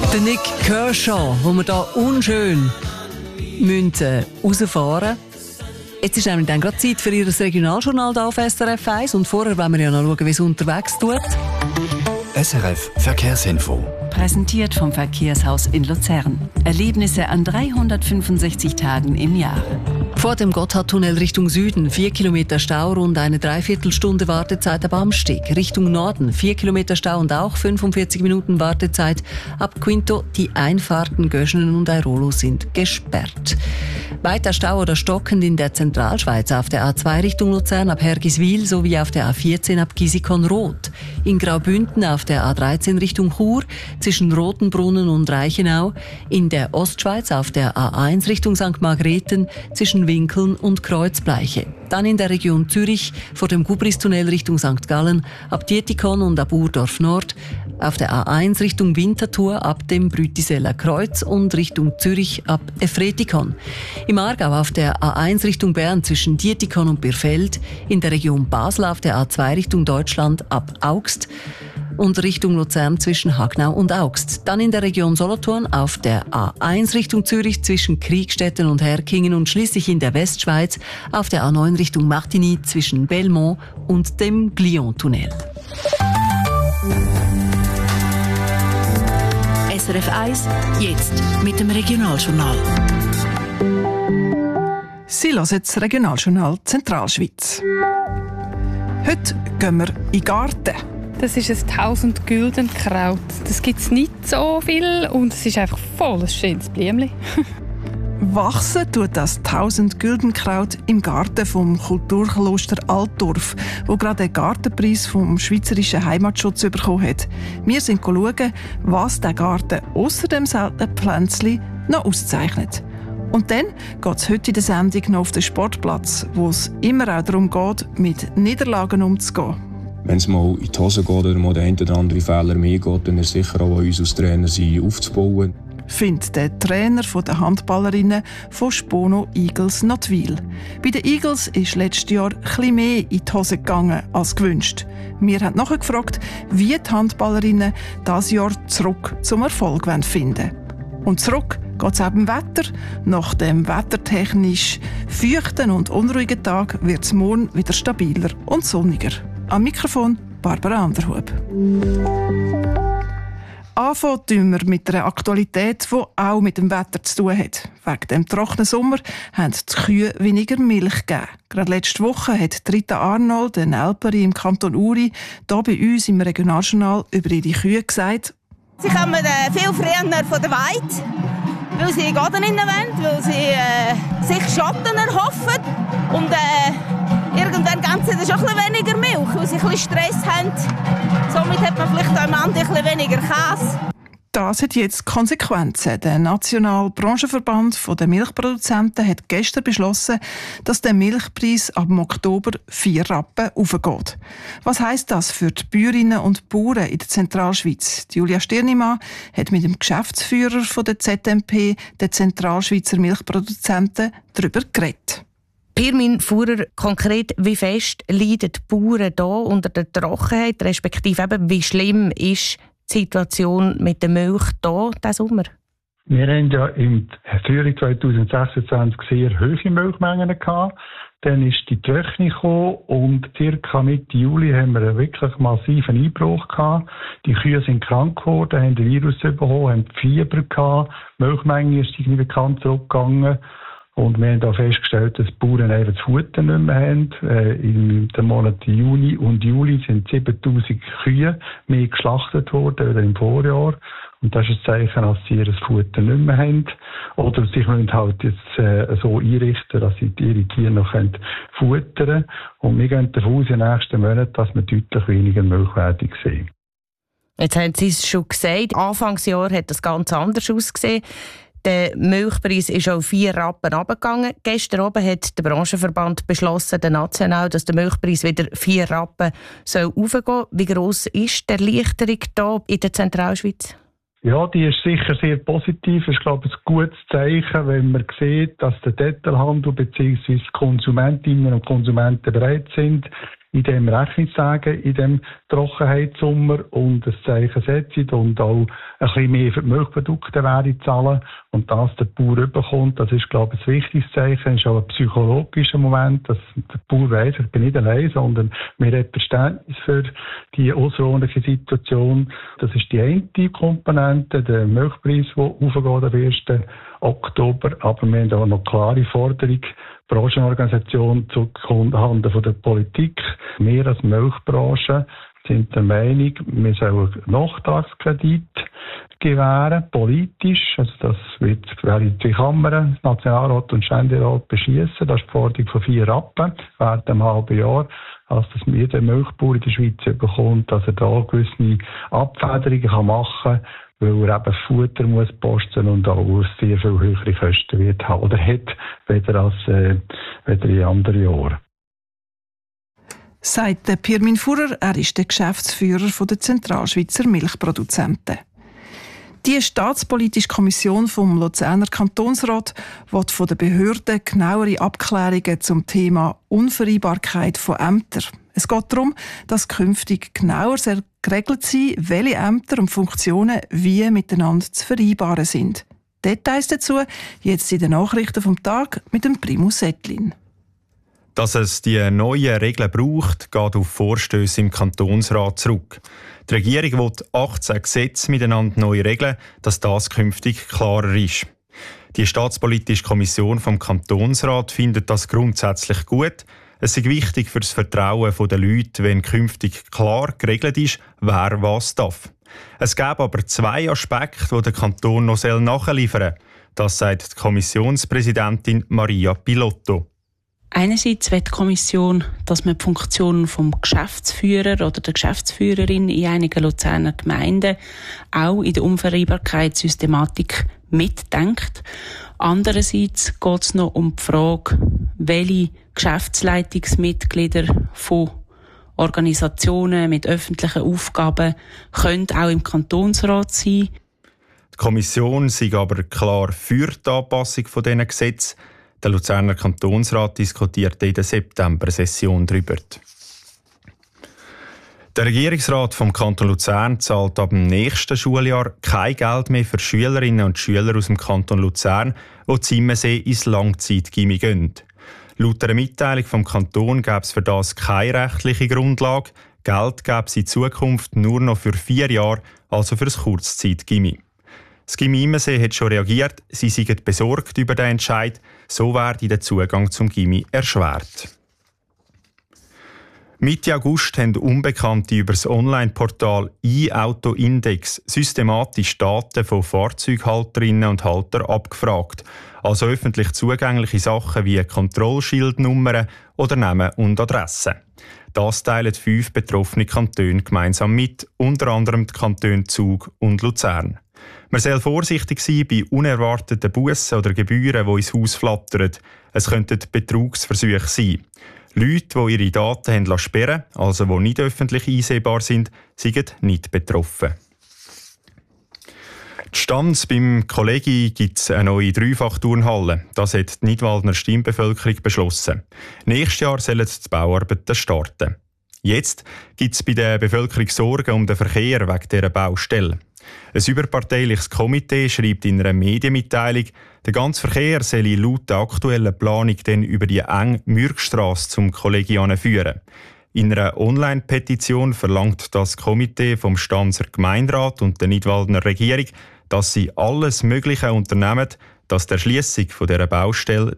Der Nick Kershaw, wo wir hier unschön rausfahren müssen. Jetzt ist nämlich dann gerade Zeit für Ihr Regionaljournal hier auf SRF 1 und vorher wollen wir ja noch schauen, wie es unterwegs tut. SRF Verkehrsinfo. Präsentiert vom Verkehrshaus in Luzern. Erlebnisse an 365 Tagen im Jahr. Vor dem Gotthardtunnel Richtung Süden 4 Kilometer Stau, rund eine Dreiviertelstunde Wartezeit ab Amsteg. Richtung Norden 4 Kilometer Stau und auch 45 Minuten Wartezeit ab Quinto. Die Einfahrten Göschenen und Airolo sind gesperrt. Weiter Stau oder stockend in der Zentralschweiz auf der A2 Richtung Luzern ab Hergiswil sowie auf der A14 ab Gisikon-Rot. In Graubünden auf der A13 Richtung Chur zwischen Rotenbrunnen und Reichenau. In der Ostschweiz auf der A1 Richtung St. Margrethen zwischen Winkeln und Kreuzbleiche. Dann in der Region Zürich vor dem Gubristunnel Richtung St. Gallen ab Dietikon und ab Urdorf Nord. Auf der A1 Richtung Winterthur ab dem Brütiseller Kreuz und Richtung Zürich ab Efretikon. Im Aargau auf der A1 Richtung Bern zwischen Dietikon und Birfeld. In der Region Basel auf der A2 Richtung Deutschland ab Augst und Richtung Luzern zwischen Hagnau und Augst. Dann in der Region Solothurn auf der A1 Richtung Zürich zwischen Kriegstetten und Herkingen und schließlich in der Westschweiz auf der A9 Richtung Martigny zwischen Belmont und dem Glion-Tunnel. SRF 1, jetzt mit dem Regionaljournal. Sie hören das Regionaljournal Zentralschweiz. Heute gehen wir in den Garten. Das ist ein 1000 Güldenkraut. Das gibt es nicht so viel und es ist einfach voll ein schönes Blümchen. Wachsen tut das 1000 Güldenkraut im Garten vom Kulturkloster Altdorf, wo gerade den Gartenpreis vom Schweizerischen Heimatschutz bekommen hat. Wir sind schauen, was der Garten ausser dem seltenen Pflänzchen noch auszeichnet. Und dann geht es heute in der Sendung noch auf den Sportplatz, wo es immer auch darum geht, mit Niederlagen umzugehen. Wenn es mal in die Hose geht oder mal der eine oder andere Fehler mehr geht, dann ist es sicher auch an uns als Trainer, sie aufzubauen. Findet der Trainer der Handballerinnen von Spono Eagles Notwil. Bei den Eagles ist letztes Jahr etwas mehr in die Hose gegangen als gewünscht. Wir haben nachgefragt, wie die Handballerinnen dieses Jahr zurück zum Erfolg finden wollen. Und zurück geht es auch beim Wetter. Nach dem wettertechnisch feuchten und unruhigen Tag wird es morgen wieder stabiler und sonniger. Am Mikrofon Barbara Anderhub. Anfangen tun wir mit einer Aktualität, die auch mit dem Wetter zu tun hat. Wegen dem trockenen Sommer haben die Kühe weniger Milch gegeben. Gerade letzte Woche hat Rita Arnold, eine Älpere im Kanton Uri, hier bei uns im Regionaljournal über ihre Kühe gesagt: Sie kommen viel früher von der Weide, weil sie Garten in der wollen, weil sie sich Schatten erhoffen und irgendwann geben sie dann schon ein bisschen weniger Milch, weil sie ein bisschen Stress haben. Somit hat man vielleicht am Ende ein bisschen weniger Käse. Das hat jetzt Konsequenzen. Der Nationale Branchenverband der Milchproduzenten hat gestern beschlossen, dass der Milchpreis ab Oktober 4 Rappen aufgeht. Was heisst das für die Bäuerinnen und Bauern in der Zentralschweiz? Julia Stirnimann hat mit dem Geschäftsführer der ZMP, der Zentralschweizer Milchproduzenten, darüber geredet. Pirmin Fuhrer, konkret, wie fest leiden die Bauern hier unter der Trockenheit, respektive eben, wie schlimm ist die Situation mit der Milch hier diesen Sommer? Wir haben ja im Frühling 2026 sehr hohe Milchmengen gehabt. Dann ist die Trockenung gekommen und circa Mitte Juli haben wir einen wirklich massiven Einbruch gehabt. Die Kühe sind krank geworden, haben den Virus bekommen, haben Fieber gehabt, die Milchmenge ist signifikant zurückgegangen. Und wir haben auch festgestellt, dass die Bauern einfach das Futter nicht mehr haben. In den Monaten Juni und Juli sind 7000 Kühe mehr geschlachtet worden als im Vorjahr. Und das ist ein Zeichen, dass sie ihr Futter nicht mehr haben. Oder sie müssen halt jetzt so einrichten, dass sie ihre Tiere noch futtern können. Und wir gehen davon aus, in den nächsten Monaten, dass wir deutlich weniger Milch werden sehen. Jetzt haben Sie es schon gesagt, Anfangsjahr hat das ganz anders ausgesehen. Der Milchpreis ist auf 4 Rappen runtergegangen. Gestern Abend hat der Branchenverband beschlossen, der National, dass der Milchpreis wieder 4 Rappen raufgehen soll. Wie gross ist die Erleichterung hier in der Zentralschweiz? Ja, die ist sicher sehr positiv. Es ist, glaube ich, ein gutes Zeichen, wenn man sieht, dass der Detailhandel bzw. die Konsumentinnen und Konsumenten bereit sind, in dem Rechnung sagen, in dem Trockenheitssommer und ein Zeichen setzen und auch ein bisschen mehr für die Milchprodukte zahlen und das der Bauer bekommt. Das ist, glaube ich, ein wichtiges Zeichen. Das ist auch ein psychologischer Moment, dass der Bauer weiss, ich bin nicht allein, sondern wir haben Verständnis für die außerordentliche Situation. Das ist die eine Komponente, der Milchpreis, der aufgeht am 1. Oktober. Aber wir haben auch noch klare Forderung, Branchenorganisation zuhanden von der Politik. Wir als Milchbranche sind der Meinung, wir sollen Nachtragskredit gewähren, politisch. Also das wird die Kammern, Nationalrat und Ständerat beschließen. Das ist die Forderung von 4 Rappen während einem halben Jahr. Also dass jeder Milchbauer in der Schweiz bekommt, dass er da gewisse Abfederungen machen kann, weil er eben Futter muss posten und auch sehr viel höhere Kosten wird haben oder hat, weder in anderen Jahren. Sagt Pirmin Fuhrer, er ist der Geschäftsführer der Zentralschweizer Milchproduzenten. Die Staatspolitische Kommission vom Luzerner Kantonsrat will von den Behörden genauere Abklärungen zum Thema Unvereinbarkeit von Ämtern. Es geht darum, dass künftig genauer geregelt sein soll, welche Ämter und Funktionen wie miteinander zu vereinbaren sind. Details dazu jetzt in den Nachrichten vom Tag mit dem Primus Ettlin. Dass es die neuen Regeln braucht, geht auf Vorstöße im Kantonsrat zurück. Die Regierung will 18 Gesetze miteinander neu regeln, dass das künftig klarer ist. Die Staatspolitische Kommission vom Kantonsrat findet das grundsätzlich gut. Es ist wichtig für das Vertrauen der Leute, wenn künftig klar geregelt ist, wer was darf. Es gäbe aber 2 Aspekte, die der Kanton noch nachliefern soll. Das sagt die Kommissionspräsidentin Maria Pilotto. Einerseits will die Kommission, dass man die Funktion vom Geschäftsführer oder der Geschäftsführerin in einigen Luzerner Gemeinden auch in der Unvereinbarkeitssystematik mitdenkt. Andererseits geht es noch um die Frage, welche Geschäftsleitungsmitglieder von Organisationen mit öffentlichen Aufgaben können auch im Kantonsrat sein. Die Kommission sei aber klar für die Anpassung dieser Gesetze. Der Luzerner Kantonsrat diskutierte in der September-Session darüber. Der Regierungsrat vom Kanton Luzern zahlt ab dem nächsten Schuljahr kein Geld mehr für Schülerinnen und Schüler aus dem Kanton Luzern, die zu Immensee ins Langzeitgymi gehen. Laut einer Mitteilung vom Kanton gäbe es für das keine rechtliche Grundlage. Geld gäbe es in Zukunft nur noch für 4 Jahre, also für das Kurzzeitgymi. Das Gymi Immensee hat schon reagiert, sie seien besorgt über den Entscheid, so werde der Zugang zum Gymi erschwert. Mitte August haben Unbekannte über das Online-Portal e-Auto-Index systematisch Daten von Fahrzeughalterinnen und Haltern abgefragt, also öffentlich zugängliche Sachen wie Kontrollschildnummern oder Namen und Adressen. Das teilen 5 betroffene Kantone gemeinsam mit, unter anderem die Kantone Zug und Luzern. Man soll vorsichtig sein bei unerwarteten Bussen oder Gebühren, die ins Haus flattern. Es könnten Betrugsversuche sein. Leute, die ihre Daten sperren lassen, also die nicht öffentlich einsehbar sind, sind nicht betroffen. Die Stanz beim Kollegi gibt es eine neue Dreifachturnhalle. Das hat die Nidwaldner Stimmbevölkerung beschlossen. Nächstes Jahr sollen die Bauarbeiten starten. Jetzt gibt es bei der Bevölkerung Sorgen um den Verkehr wegen dieser Baustelle. Ein überparteiliches Komitee schreibt in einer Medienmitteilung, der ganze Verkehr soll laut der aktuellen Planung dann über die enge Mürgstrasse zum Kollegi führen. In einer Online-Petition verlangt das Komitee vom Stanzer Gemeinderat und der Nidwaldner Regierung, dass sie alles Mögliche unternehmen, dass die Erschliessung dieser Baustelle